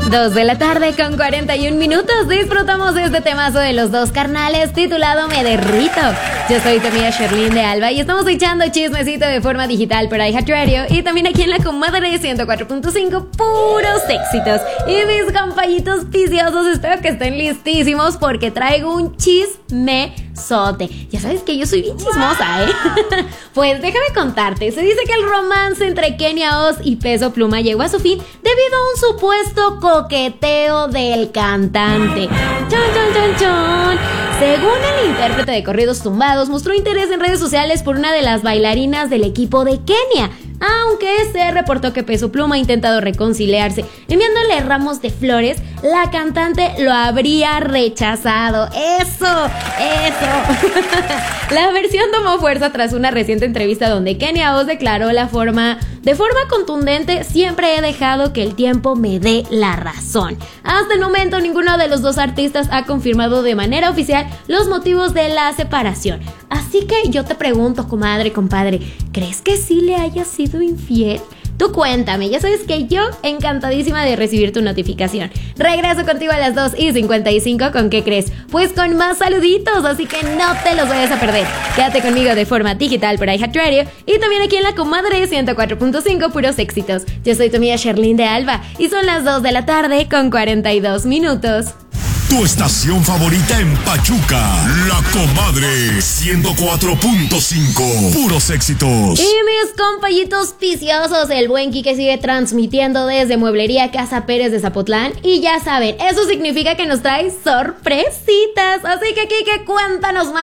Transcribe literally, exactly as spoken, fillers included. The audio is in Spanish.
Dos de la tarde con cuarenta y un minutos. Disfrutamos de este temazo de los dos carnales titulado Me Derrito. Yo soy tu amiga Sherlyn de Alba y estamos echando chismecito de forma digital por iHeartRadio y también aquí en la comadre ciento cuatro punto cinco, puros éxitos. Y mis compañitos viciosos, espero que estén listísimos porque traigo un chismesote. Ya sabes que yo soy bien chismosa, ¿eh? Pues déjame contarte, se dice que el romance entre Kenia Oz y Peso Pluma llegó a su fin debido a un supuesto coqueteo del cantante. Chon, chon, chon, chon. Según el intérprete de corridos tumbados, mostró interés en redes sociales por una de las bailarinas del equipo de Kenia, aunque se reportó que Peso Pluma ha intentado reconciliarse enviándole ramos de flores. La cantante lo habría rechazado. ¡Eso! ¡Eso! La versión tomó fuerza tras una reciente entrevista donde Kenia Oz declaró la forma, de forma contundente: siempre he dejado que el tiempo me dé la razón. Hasta el momento ninguno de los dos artistas ha confirmado de manera oficial los motivos de la separación. Así que yo te pregunto, comadre, compadre, ¿crees que sí le haya sido infiel? Tú cuéntame, ya sabes que yo encantadísima de recibir tu notificación. Regreso contigo a las dos y cincuenta y cinco, ¿con qué crees? Pues con más saluditos, así que no te los vayas a perder. Quédate conmigo de forma digital por iHeartRadio y también aquí en la comadre ciento cuatro punto cinco, puros éxitos. Yo soy tu amiga Sherlyn de Alba y son las dos de la tarde con cuarenta y dos minutos. Tu estación favorita en Pachuca, La Comadre ciento cuatro punto cinco, puros éxitos. Y mis compañitos piciosos, el buen Quique sigue transmitiendo desde Mueblería Casa Pérez de Zapotlán. Y ya saben, eso significa que nos trae sorpresitas. Así que Quique, cuéntanos más.